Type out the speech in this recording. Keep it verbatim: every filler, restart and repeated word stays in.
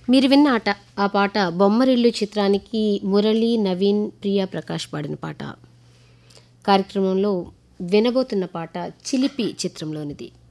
మీరు విన్న ఆట ఆ పాట బొమ్మరిల్లు చిత్రానికి మురళి, నవీన్, ప్రియా ప్రకాష్ పాడిన పాట. కార్యక్రమంలో వినబోతున్న పాట చిలిపి చిత్రంలోనిది.